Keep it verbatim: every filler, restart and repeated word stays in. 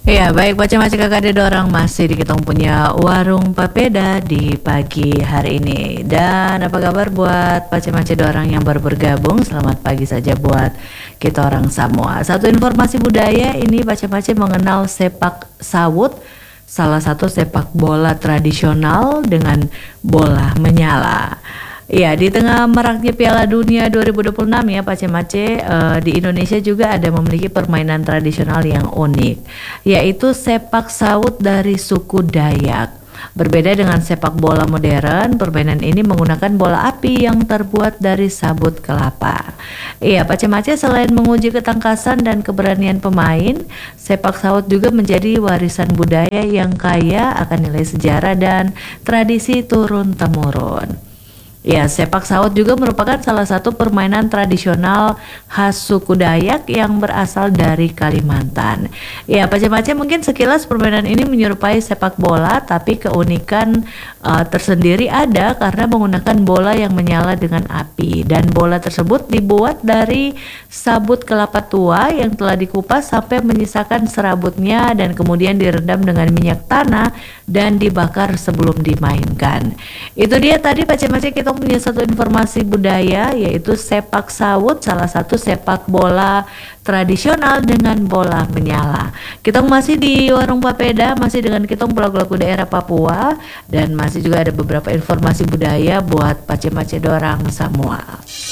Iya, baik macam-macam kakak ada orang masih di kita punya warung papeda di pagi hari ini. Dan apa kabar buat macam-macam orang yang baru bergabung? Selamat pagi saja buat kita orang semua. Satu informasi budaya ini macam-macam mengenal sepak sawut, salah satu sepak bola tradisional dengan bola menyala. Ya, di tengah maraknya Piala Dunia dua ribu dua puluh enam ya Pak Cemace, uh, di Indonesia juga ada memiliki permainan tradisional yang unik, yaitu sepak sawut dari suku Dayak. Berbeda dengan sepak bola modern, permainan ini menggunakan bola api yang terbuat dari sabut kelapa. Iya, Pak Cemace, selain menguji ketangkasan dan keberanian pemain, sepak sawut juga menjadi warisan budaya yang kaya akan nilai sejarah dan tradisi turun-temurun. Ya, sepak sawut juga merupakan salah satu permainan tradisional khas suku Dayak yang berasal dari Kalimantan. Ya, macam-macam mungkin sekilas permainan ini menyerupai sepak bola, tapi keunikan uh, tersendiri ada karena menggunakan bola yang menyala dengan api, dan bola tersebut dibuat dari sabut kelapa tua yang telah dikupas sampai menyisakan serabutnya dan kemudian direndam dengan minyak tanah dan dibakar sebelum dimainkan. Itu dia tadi macam-macam kita punya satu informasi budaya, yaitu sepak sawut, salah satu sepak bola tradisional dengan bola menyala. Kita masih di warung papeda, masih dengan kita lagu-lagu daerah Papua, dan masih juga ada beberapa informasi budaya buat pace-pace dorang semua.